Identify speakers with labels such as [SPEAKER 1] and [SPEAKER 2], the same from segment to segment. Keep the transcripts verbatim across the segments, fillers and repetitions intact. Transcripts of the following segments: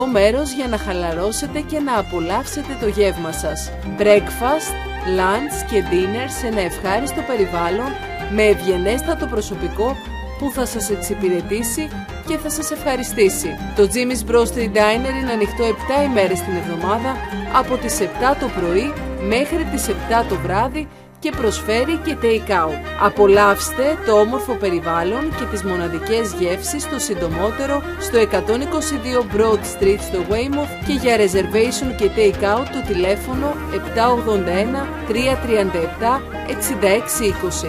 [SPEAKER 1] μέρος για να χαλαρώσετε και να απολαύσετε το γεύμα σας. Breakfast, lunch και dinner σε ένα ευχάριστο περιβάλλον με ευγενέστατο προσωπικό που θα σας εξυπηρετήσει και θα σας ευχαριστήσει. Το Jimmy's Bro Street Diner είναι ανοιχτό επτά ημέρες την εβδομάδα από τις επτά το πρωί μέχρι τις επτά το βράδυ και προσφέρει και take-out. Απολαύστε το όμορφο περιβάλλον και τις μοναδικές γεύσεις το συντομότερο στο εκατόν είκοσι δύο Broad Street στο Weymouth και για reservation και take-out το τηλέφωνο επτά ογδόντα ένα τρία τριάντα επτά εξήντα έξι είκοσι.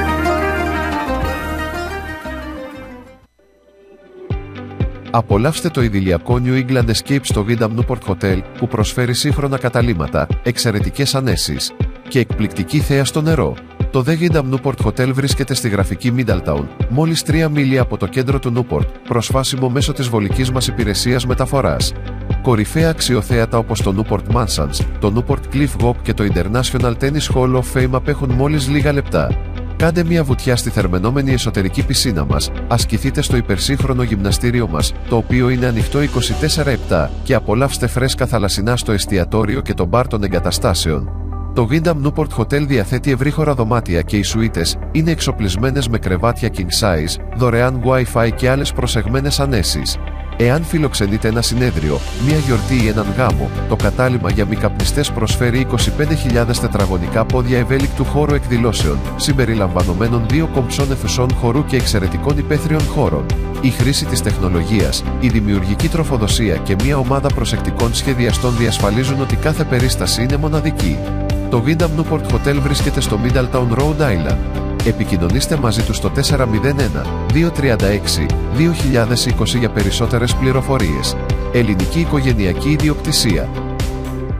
[SPEAKER 2] Απολαύστε το ιδηλιακό New England Escape στο Wyndham Newport Hotel που προσφέρει σύγχρονα καταλύματα, εξαιρετικές ανέσεις και εκπληκτική θέα στο νερό. Το The Wyndham Newport Hotel βρίσκεται στη γραφική Middletown, μόλις τρία μίλια από το κέντρο του Newport, προσβάσιμο μέσω της βολικής μας υπηρεσίας μεταφοράς. Κορυφαία αξιοθέατα όπως το Newport Mansions, το Newport Cliff Walk και το International Tennis Hall of Fame απέχουν μόλις λίγα λεπτά. Κάντε μια βουτιά στη θερμαινόμενη εσωτερική πισίνα μας, ασκηθείτε στο υπερσύγχρονο γυμναστήριο μας, το οποίο είναι ανοιχτό είκοσι τέσσερα επτά και απολαύστε φρέσκα θαλασσινά στο εστιατόριο και το μπαρ των εγκαταστάσεων. Το Wyndham Newport Hotel διαθέτει ευρύχωρα δωμάτια και οι σουίτες είναι εξοπλισμένες με κρεβάτια king size, δωρεάν Wi-Fi και άλλες προσεγμένες ανέσεις. Εάν φιλοξενείτε ένα συνέδριο, μια γιορτή ή έναν γάμο, το κατάλημα για μη καπνιστές προσφέρει είκοσι πέντε χιλιάδες τετραγωνικά πόδια ευέλικτου χώρου εκδηλώσεων, συμπεριλαμβανομένων δύο κομψών αιθουσών χορού και εξαιρετικών υπαίθριων χώρων. Η χρήση της τεχνολογίας, η δημιουργική τροφοδοσία και μια ομάδα προσεκτικών σχεδιαστών διασφαλίζουν ότι κάθε περίσταση είναι μοναδική. Το Wyndham Newport Hotel βρίσκεται στο Middletown, Rhode Island. Επικοινωνήστε μαζί του στο τέσσερα μηδέν ένα δύο τρία έξι δύο χιλιάδες είκοσι για περισσότερες πληροφορίες. Ελληνική οικογενειακή ιδιοκτησία.